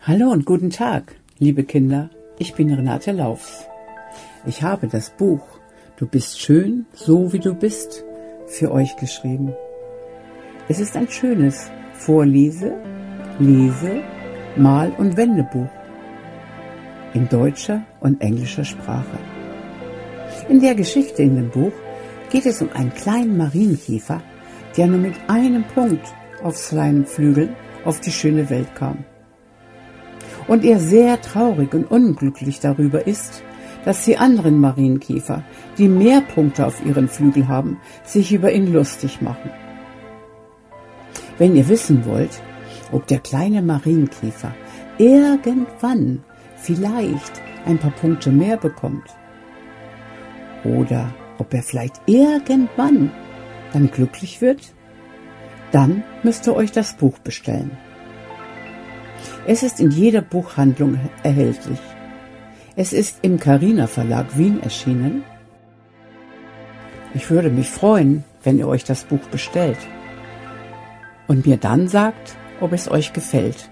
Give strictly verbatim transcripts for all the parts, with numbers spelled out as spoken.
Hallo und guten Tag, liebe Kinder, ich bin Renate Laufs. Ich habe das Buch Du bist schön, so wie du bist für euch geschrieben. Es ist ein schönes Vorlese-, Lese-, Mal- und Wendebuch in deutscher und englischer Sprache. In der Geschichte in dem Buch geht es um einen kleinen Marienkäfer, der nur mit einem Punkt auf seinen Flügeln auf die schöne Welt kam. Und er sehr traurig und unglücklich darüber ist, dass die anderen Marienkäfer, die mehr Punkte auf ihren Flügeln haben, sich über ihn lustig machen. Wenn ihr wissen wollt, ob der kleine Marienkäfer irgendwann vielleicht ein paar Punkte mehr bekommt oder ob er vielleicht irgendwann dann glücklich wird, dann müsst ihr euch das Buch bestellen. Es ist in jeder Buchhandlung erhältlich. Es ist im Carina Verlag Wien erschienen. Ich würde mich freuen, wenn ihr euch das Buch bestellt und mir dann sagt, ob es euch gefällt.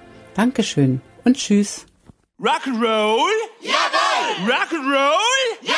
Dankeschön und tschüss. Rock'n'Roll? Jawohl! Rock'n'Roll? Ja!